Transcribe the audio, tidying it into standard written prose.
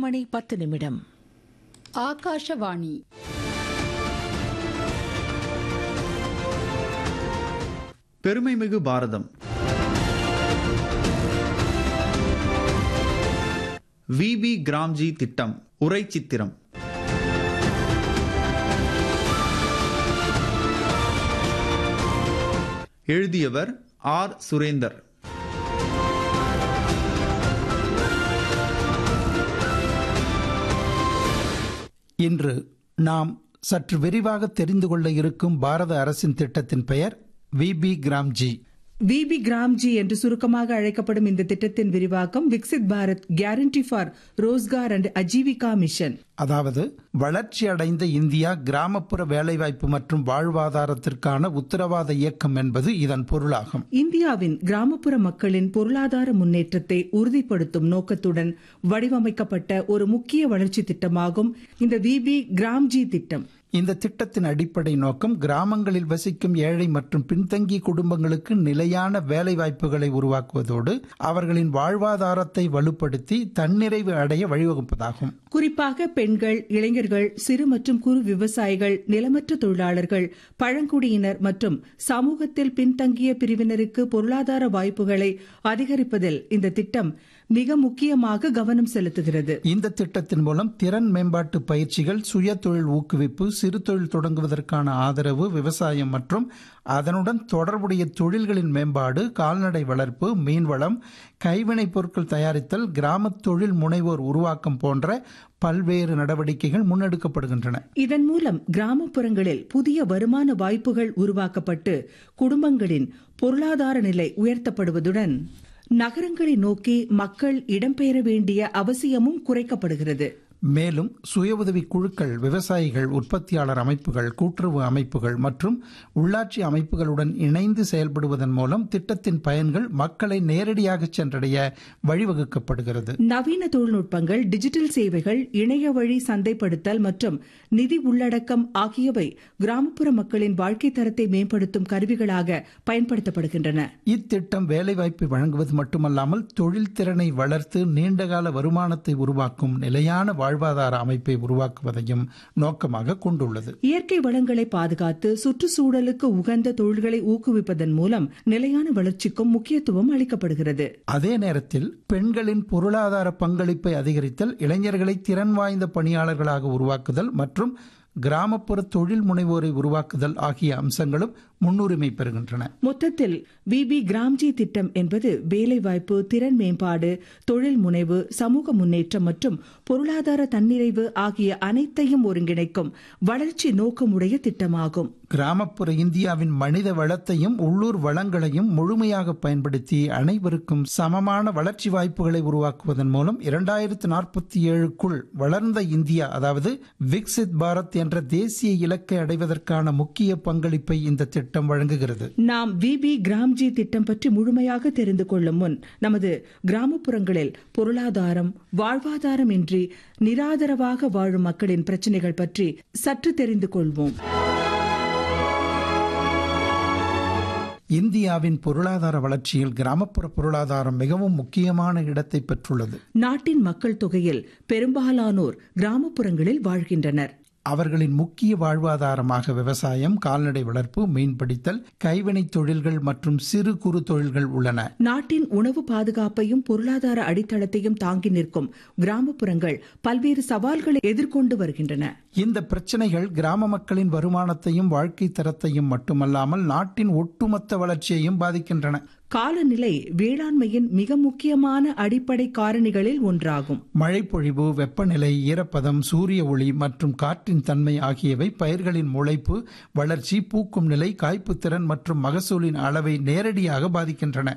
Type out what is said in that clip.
9:10. ஆகாஷவாணி. பெருமைமிகு பாரதம். VP கிராம்ஜி திட்டம் உரை சித்திரம். எழுதியவர் ஆர். சுரேந்தர். இன்று நாம் சற்று விரிவாக தெரிந்து கொள்ள இருக்கும் பாரத அரசின் திட்டத்தின் பெயர் விபி கிராம்ஜி. விபி கிராம்ஜி என்று சுருக்கமாக அழைக்கப்படும் இந்த திட்டத்தின் விரிவாக்கம் Viksit Bharat guarantee for Rozgar and Ajeevika mission. அதாவது வளர்ச்சி அடைந்த இந்தியா கிராமப்புற வேலைவாய்ப்பு மற்றும் வாழ்வாதாரத்திற்கான உத்தரவாத இயக்கம் என்பது இதன் பொருளாகும். இந்தியாவின் கிராமப்புற மக்களின் பொருளாதார முன்னேற்றத்தை உறுதிப்படுத்தும் நோக்கத்துடன் வடிவமைக்கப்பட்ட ஒரு முக்கிய வளர்ச்சி திட்டமாகும் இந்த விபி கிராம்ஜி திட்டம். இந்த திட்டத்தின் அடிப்படை நோக்கம் கிராமங்களில் வசிக்கும் ஏழை மற்றும் பின்தங்கிய குடும்பங்களுக்கு நிலையான வேலை வாய்ப்புகளை உருவாக்குவதோடு அவர்களின் வாழ்வாதாரத்தை வலுப்படுத்தி தன்னிறைவு அடைய வழிவகுப்பதாகும். குறிப்பாக பெண்கள், இளைஞர்கள், சிறு மற்றும் குறு விவசாயிகள், நிலமற்ற தொழிலாளர்கள், பழங்குடியினர் மற்றும் சமூகத்தில் பின்தங்கிய பிரிவினருக்கு பொருளாதார வாய்ப்புகளை அதிகரிப்பதில் இந்த திட்டம் மிக முக்கியமாக கவனம் செலுத்துகிறது. இந்த திட்டத்தின் மூலம் திறன் மேம்பாட்டு பயிற்சிகள், சுய தொழில் ஊக்குவிப்பு, சிறு தொழில் தொடங்குவதற்கான ஆதரவு, விவசாயம் மற்றும் அதனுடன் தொடர்புடைய தொழில்களின் மேம்பாடு, கால்நடை வளர்ப்பு, மீன்வளம், கைவினைப் பொருட்கள் தயாரித்தல், கிராம தொழில் முனைவோர் உருவாக்கம் போன்ற பல்வேறு நடவடிக்கைகள் முன்னெடுக்கப்படுகின்றன. இதன் மூலம் கிராமப்புறங்களில் புதிய வருமான வாய்ப்புகள் உருவாக்கப்பட்டு குடும்பங்களின் பொருளாதார நிலை உயர்த்தப்படுவதுடன் நகரங்களை நோக்கி மக்கள் இடம்பெயர வேண்டிய அவசியமும் குறைக்கப்படுகிறது. மேலும் சுய உதவி குழுக்கள், விவசாயிகள், உற்பத்தியாளர் அமைப்புகள், கூட்டுறவு அமைப்புகள் மற்றும் உள்ளாட்சி அமைப்புகளுடன் இணைந்து செயல்படுவதன் மூலம் திட்டத்தின் பயன்கள் மக்களை நேரடியாக சென்றடைய வழிவகுக்கப்படுகிறது. நவீன தொழில்நுட்பங்கள், டிஜிட்டல் சேவைகள், இணைய வழி சந்தைப்படுத்தல் மற்றும் நிதி உள்ளடக்கம் ஆகியவை கிராமப்புற மக்களின் வாழ்க்கை தரத்தை மேம்படுத்தும் கருவிகளாக பயன்படுத்தப்படுகின்றன. இத்திட்டம் வேலைவாய்ப்பை வழங்குவது மட்டுமல்லாமல் தொழில் திறனை வளர்த்து நீண்டகால வருமானத்தை உருவாக்கும் நிலையான வாழ்வாதார அமைப்பை உருவாக்குவதையும் நோக்கமாக கொண்டுள்ளது. இயற்கை வளங்களை பாதுகாத்து சுற்றுச்சூழலுக்கு உகந்த தொழில்களை ஊக்குவிப்பதன் மூலம் நிலையான வளர்ச்சிக்கும் முக்கியத்துவம் அளிக்கப்படுகிறது. அதே நேரத்தில் பெண்களின் பொருளாதார பங்களிப்பை அதிகரித்தல், இளைஞர்களை திறன் வாய்ந்த பணியாளர்களாக உருவாக்குதல் மற்றும் கிராமப்புற தொழில் முனைவோரை உருவாக்குதல் ஆகிய அம்சங்களும் முன்னுரிமை பெறுகின்றன. மொத்தத்தில் விபி கிராம்ஜி திட்டம் என்பது வேலைவாய்ப்பு, திறன் மேம்பாடு, தொழில் முனைவு, சமூக முன்னேற்றம் மற்றும் பொருளாதார தன்னிறைவு ஆகிய அனைத்தையும் ஒருங்கிணைக்கும் வளர்ச்சி நோக்கமுடைய திட்டமாகும். கிராமப்புற இந்தியாவின் மனித வளத்தையும் உள்ளூர் வளங்களையும் முழுமையாக பயன்படுத்தி அனைவருக்கும் சமமான வளர்ச்சி வாய்ப்புகளை உருவாக்குவதன் மூலம் 2047க்குள் வளர்ந்த இந்தியா, அதாவது விக்சித் பாரத் என்ற தேசிய இலக்கை அடைவதற்கான முக்கிய பங்களிப்பை இந்த திட்டம் வழங்குகிறது. நாம் விபி கிராம்ஜி திட்டம் பற்றி முழுமையாக தெரிந்து கொள்ளும் முன் நமது கிராமப்புறங்களில் பொருளாதாரம், வாழ்வாதாரம் இன்றி நிராதரவாக வாழும் மக்களின் பிரச்சினைகள் பற்றி சற்று தெரிந்து கொள்வோம். இந்தியாவின் பொருளாதார வளர்ச்சியில் கிராமப்புற பொருளாதாரம் மிகவும் முக்கியமான இடத்தை பெற்றுள்ளது. நாட்டின் மக்கள் தொகையில் பெரும்பாலானோர் கிராமப்புறங்களில் வாழ்கின்றனர். அவர்களின் முக்கிய வாழ்வாதாரமாக விவசாயம், கால்நடை வளர்ப்பு, மீன்பிடித்தல், கைவினைத் தொழில்கள் மற்றும் சிறு குறு தொழில்கள் உள்ளன. நாட்டின் உணவு பாதுகாப்பையும் பொருளாதார அடித்தளத்தையும் தாங்கி நிற்கும் கிராமப்புறங்கள் பல்வேறு சவால்களை எதிர்கொண்டு வருகின்றன. இந்த பிரச்சனைகள் கிராம மக்களின் வருமானத்தையும் வாழ்க்கை தரத்தையும் மட்டுமல்லாமல் நாட்டின் ஒட்டுமொத்த வளர்ச்சியையும் பாதிக்கின்றன. காலநிலை வேளாண்மையின் மிக முக்கியமான அடிப்படை காரணிகளில் ஒன்றாகும். மழைப்பொழிவு, வெப்பநிலை, ஈரப்பதம், சூரிய ஒளி மற்றும் காற்றின் தன்மை ஆகியவை பயிர்களின் முளைப்பு, வளர்ச்சி, பூக்கும் நிலை, காய்ப்பு திறன் மற்றும் மகசூலின் அளவை நேரடியாக பாதிக்கின்றன.